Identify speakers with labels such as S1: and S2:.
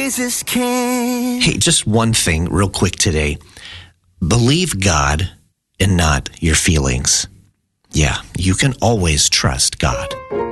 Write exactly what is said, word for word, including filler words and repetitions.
S1: Jesus King.
S2: Hey, just one thing real quick today. Believe God and not your feelings. Yeah, you can always trust God.